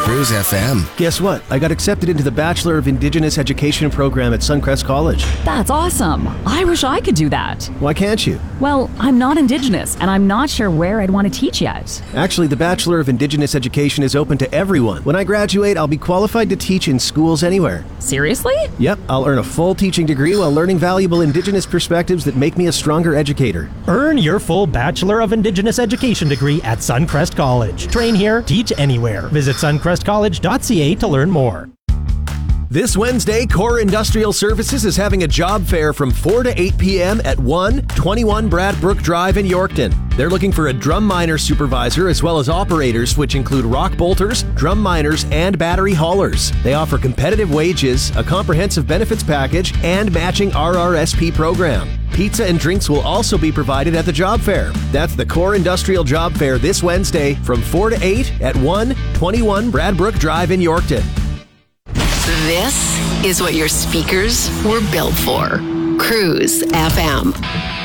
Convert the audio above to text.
Cruise FM. Guess what? I got accepted into the Bachelor of Indigenous Education program at Suncrest College. That's awesome. I wish I could do that. Why can't you? Well, I'm not Indigenous, and I'm not sure where I'd want to teach yet. Actually, the Bachelor of Indigenous Education is open to everyone. When I graduate, I'll be qualified to teach in schools anywhere. Seriously? Yep, I'll earn a full teaching degree while learning valuable Indigenous perspectives that make me a stronger educator. Earn your full Bachelor of Indigenous Education degree at Suncrest College. Train here, teach anywhere. Visit suncrestcollege.ca to learn more. This Wednesday, Core Industrial Services is having a job fair from 4 to 8 p.m. at 121 Bradbrook Drive in Yorkton. They're looking for a drum miner supervisor as well as operators, which include rock bolters, drum miners, and battery haulers. They offer competitive wages, a comprehensive benefits package, and matching RRSP program. Pizza and drinks will also be provided at the job fair. That's the Core Industrial Job Fair this Wednesday from 4 to 8 at 121 Bradbrook Drive in Yorkton. This is what your speakers were built for. Cruise FM.